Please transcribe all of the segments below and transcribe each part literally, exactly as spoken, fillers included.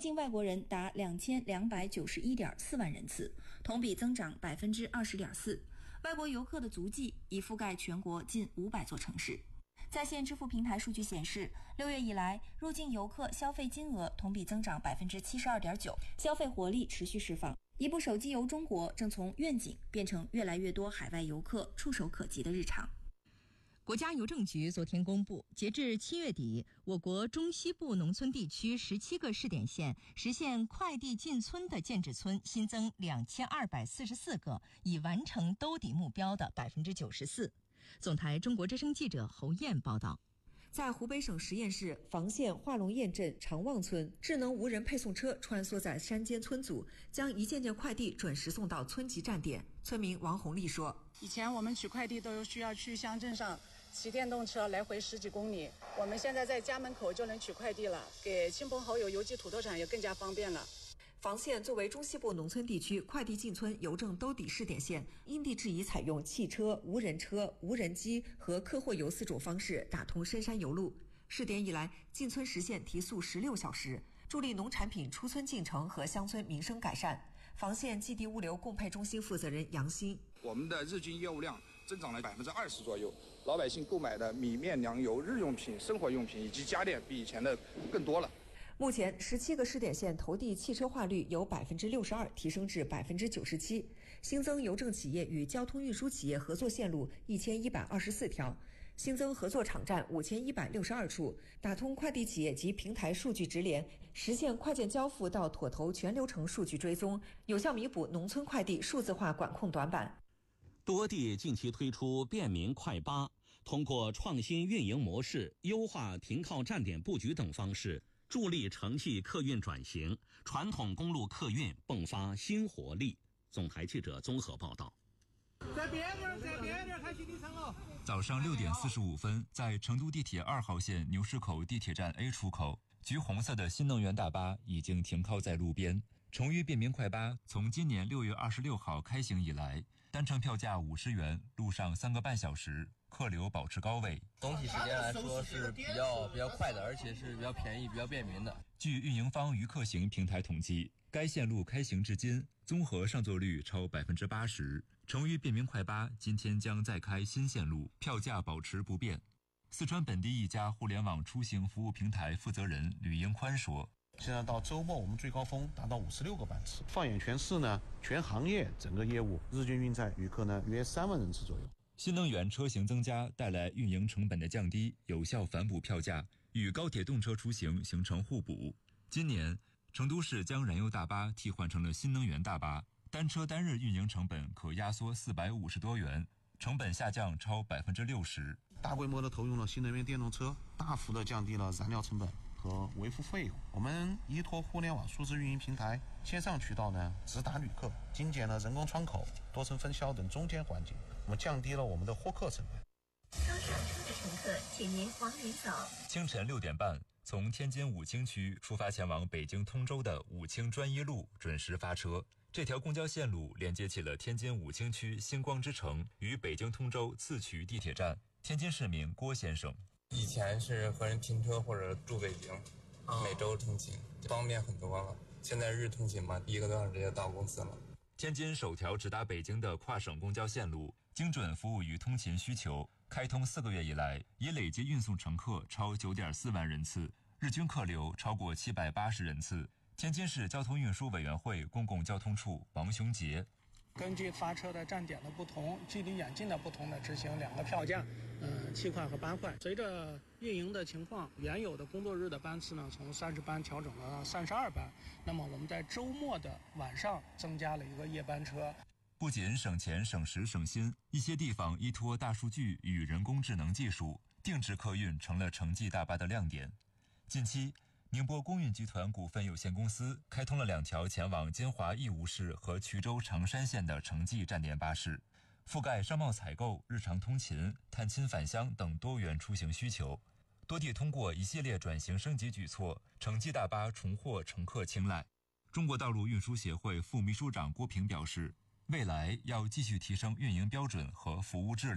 境外国人达两千两百九十一点四万人次，同比增长百分之二十点四。外国游客的足迹已覆盖全国近五百座城市。在线支付平台数据显示，六月以来，入境游客消费金额同比增长百分之七十二点九，消费活力持续释放。一部手机游中国正从愿景变成越来越多海外游客触手可及的日常。 国家邮政局昨天公布，截至七月底，我国中西部农村地区十七个试点县实现快递进村的建制村新增两千二百四十四个，已完成兜底目标的百分之九十四。总台中国之声记者侯燕报道。 在湖北省十堰市房县化龙堰镇长旺村，智能无人配送车穿梭在山间村组，将一件件快递准时送到村级站点。村民王红丽说， 以前我们取快递都需要去乡镇上骑电动车来回十几公里，我们现在在家门口就能取快递了，给亲朋好友邮寄土特产也更加方便了。 房县作为中西部农村地区快递进村邮政兜底试点县，因地制宜采用汽车、无人车、无人机和客货邮四种方式打通深山邮路。试点以来，进村实现提速十六小时，助力农产品出村进程和乡村民生改善。房县寄递物流供配中心负责人杨鑫， 我们的日均业务量增长了百分之二十左右，老百姓购买的米面粮油、日用品、生活用品以及家电比以前的更多了。 目前，十七个试点县投递汽车化率由百分之六十二提升至百分之九十七，新增邮政企业与交通运输企业合作线路一千一百二十四条，新增合作场站五千一百六十二处，打通快递企业及平台数据直连，实现快件交付到妥投全流程数据追踪，有效弥补农村快递数字化管控短板。 多地近期推出便民快巴，通过创新运营模式、优化停靠站点布局等方式，助力城际客运转型，传统公路客运迸发新活力。总台记者综合报道。 在边点，在边点，开行李舱哦。 早上六点四十五分，在成都地铁二号线牛市口地铁站 A 出口，橘红色的新能源大巴已经停靠在路边。成渝便民快巴从今年六月二十六号开行以来，单程票价五十元，路上三个半小时，客流保持高位。 总体时间来说是比较比较快的，而且是比较便宜、比较便民的。 据运营方渝客行平台统计，该线路开行至今，综合上座率超百分之八十。成渝便民快巴今天将再开新线路，票价保持不变。四川本地一家互联网出行服务平台负责人吕英宽说， 现在到周末我们最高峰达到五十六个班次，放眼全市呢，全行业整个业务日均运载旅客呢约三万人次左右。 新能源车型增加带来运营成本的降低，有效反哺票价，与高铁动车出行形成互补。今年成都市将燃油大巴替换成了新能源大巴，单车单日运营成本可压缩四百五十多元，成本下降超百分之六十。 大规模的投用了新能源电动车，大幅的降低了燃料成本和维护费用。我们依托互联网数字运营平台，线上渠道呢直达旅客，精简了人工窗口、多层分销等中间环节，我们降低了我们的获客成本。 刚上车的乘客，请您往里走。 清晨六点半，从天津武清区出发前往北京通州的武清专一路准时发车。这条公交线路连接起了天津武清区星光之城与北京通州自渠地铁站。天津市民郭先生， 以前是和人拼车或者住北京，每周通勤方便很多了。现在日通勤嘛，一个多小时就到公司了。 天津首条直达北京的跨省公交线路，精准服务于通勤需求。开通四个月以来，已累计运送乘客超 九点四万人次，日均客流超过七百八十人次。天津市交通运输委员会公共交通处王雄杰， 根据发车的站点的不同，距离远近的不同的执行两个票价，呃，七块和八块。随着运营的情况，原有的工作日的班次呢，从三十班调整了三十二班。那么我们在周末的晚上增加了一个夜班车。 不仅省钱省时省心，一些地方依托大数据与人工智能技术，定制客运成了城际大巴的亮点。近期，宁波公运集团股份有限公司开通了两条前往金华义乌市和衢州长山县的城际站点巴士，覆盖商贸采购、日常通勤、探亲返乡等多元出行需求。多地通过一系列转型升级举措，城际大巴重获乘客青睐。中国道路运输协会副秘书长郭平表示，未来要继续提升运营标准和服务质量。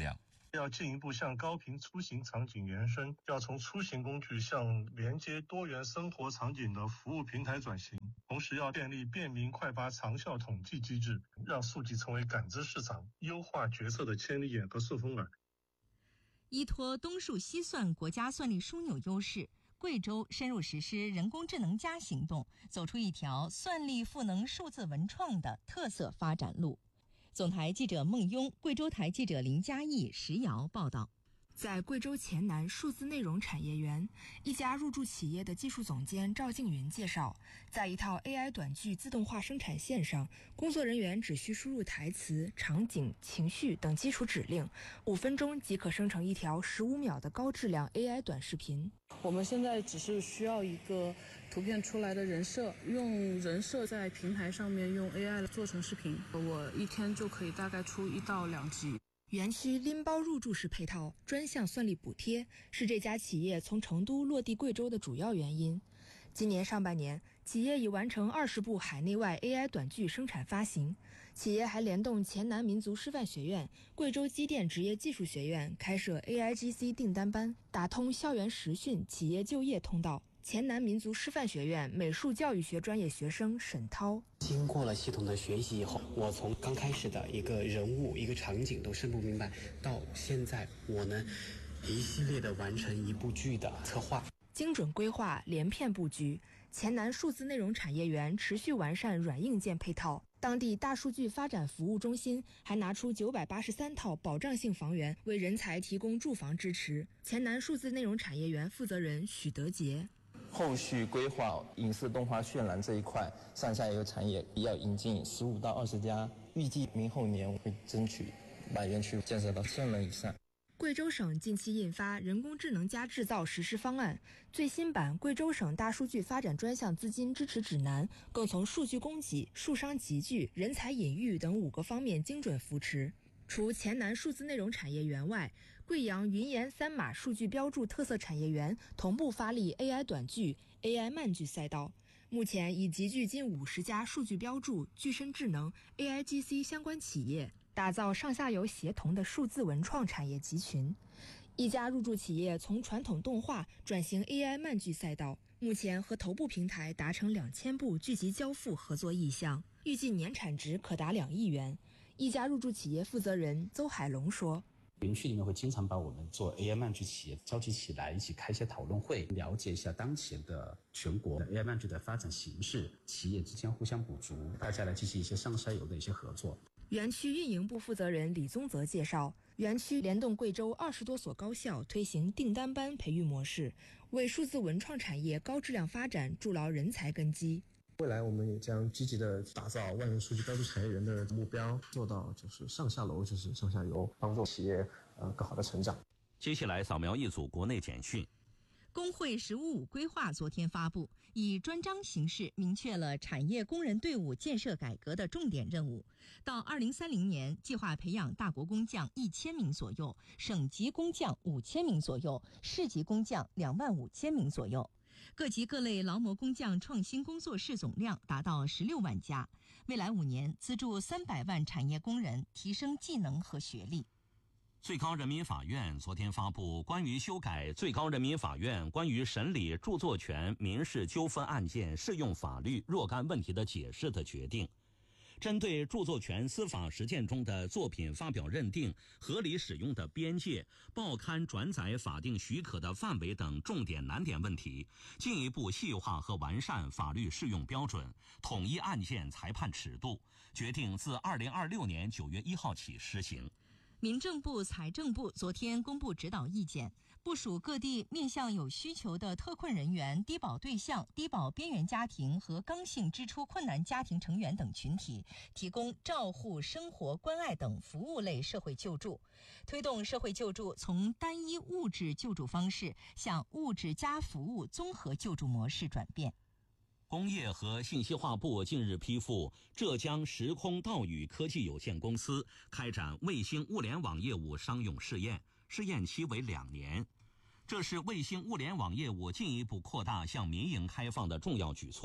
要进一步向高频出行场景延伸，要从出行工具向连接多元生活场景的服务平台转型，同时要建立便民快发长效统计机制，让数据成为感知市场、优化决策的千里眼和顺风耳。 依托东数西算国家算力枢纽优势，贵州深入实施人工智能加行动，走出一条算力赋能数字文创的特色发展路。总台记者孟雍，贵州台记者林佳义、石瑶报道。 在贵州黔南数字内容产业园，一家入驻企业的技术总监赵静云介绍，在一套 A I 短剧自动化生产线上，工作人员只需输入台词、场景、情绪等基础指令，五分钟即可生成一条十五秒的高质量 A I 短视频。 我们现在只是需要一个图片出来的人设，用人设在平台上面用 A I 做成视频，我一天就可以大概出一到两集。 园区拎包入驻式配套专项算力补贴是这家企业从成都落地贵州的主要原因。今年上半年，企业已完成二十部海内外 A I 短剧生产发行。企业还联动黔南民族师范学院、贵州机电职业技术学院开设 A I G C 订单班，打通校园实训、企业就业通道。黔南民族师范学院美术教育学专业学生沈涛， 经过了系统的学习以后，我从刚开始的一个人物、一个场景都深不明白，到现在我能一系列的完成一部剧的策划。 精准规划，连片布局，黔南数字内容产业园持续完善软硬件配套。当地大数据发展服务中心还拿出九百八十三套保障性房源，为人才提供住房支持。黔南数字内容产业园负责人许德杰。 后续规划影视动画渲染这一块，上下游产业要引进十五到二十家，预计明后年会争取把园区建设到千人以上。 贵州省近期印发《人工智能加制造实施方案》，最新版《贵州省大数据发展专项资金支持指南》更从数据供给、数商集聚、人才引育等五个方面精准扶持。除黔南数字内容产业园外，贵阳云岩三码数据标注特色产业园同步发力 A I 短剧、A I 慢剧赛道，目前已集聚近五十家数据标注、具身智能、A I G C 相关企业，打造上下游协同的数字文创产业集群。一家入驻企业从传统动画转型 A I 慢剧赛道，目前和头部平台达成两千部剧集交付合作意向，预计年产值可达两亿元。一家入驻企业负责人邹海龙说， 园区里面会经常把我们做 A I 慢剧企业召集起来，一起开一些讨论会，了解一下当前的全国的 A I 慢剧的发展形势，企业之间互相补足，大家来进行一些上下游的一些合作。 园区运营部负责人李宗泽介绍，园区联动贵州二十多所高校推行订单班培育模式，为数字文创产业高质量发展筑牢人才根基。 未来我们也将积极的打造万元数据标注产业园的目标，做到就是上下楼就是上下游，帮助企业呃更好的成长。 接下来扫描一组国内简讯。 工会“十五五”规划昨天发布，以专章形式明确了产业工人队伍建设改革的重点任务。到二零三零年，计划培养大国工匠一千名左右，省级工匠五千名左右，市级工匠两万五千名左右。各级各类劳模工匠创新工作室总量达到十六万家，未来五年资助三百万产业工人提升技能和学历。 最高人民法院昨天发布关于修改最高人民法院关于审理著作权民事纠纷案件适用法律若干问题的解释的决定，针对著作权司法实践中的作品发表认定、合理使用的边界、报刊转载法定许可的范围等重点难点问题，进一步细化和完善法律适用标准，统一案件裁判尺度，决定自二零二六年九月一号起施行。 民政部、财政部昨天公布指导意见，部署各地面向有需求的特困人员、低保对象、低保边缘家庭和刚性支出困难家庭成员等群体，提供照护、生活关爱等服务类社会救助，推动社会救助从单一物质救助方式向物质加服务综合救助模式转变。 工业和信息化部近日批复浙江时空道宇科技有限公司开展卫星物联网业务商用试验，试验期为两年。这是卫星物联网业务进一步扩大向民营开放的重要举措。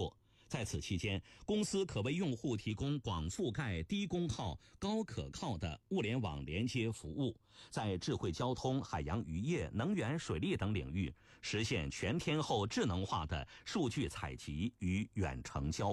在此期间，公司可为用户提供广覆盖、低功耗、高可靠的物联网连接服务，在智慧交通、海洋渔业、能源、水利等领域实现全天候智能化的数据采集与远程交